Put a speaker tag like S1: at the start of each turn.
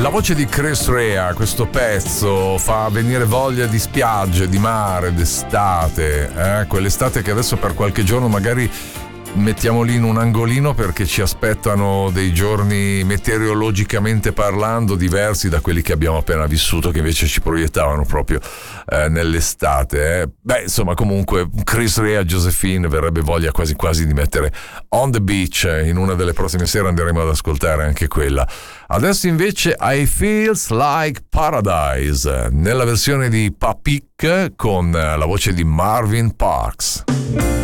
S1: La voce di Chris Rea, questo pezzo fa venire voglia di spiagge, di mare, d'estate, quell'estate che adesso per qualche giorno magari mettiamo lì in un angolino perché ci aspettano dei giorni meteorologicamente parlando diversi da quelli che abbiamo appena vissuto, che invece ci proiettavano proprio nell'estate. Beh, insomma, comunque Chris Rea, Josephine, verrebbe voglia quasi quasi di mettere On the Beach. In una delle prossime sere andremo ad ascoltare anche quella. Adesso invece I Feels Like Paradise nella versione di Papik con la voce di Marvin Parks.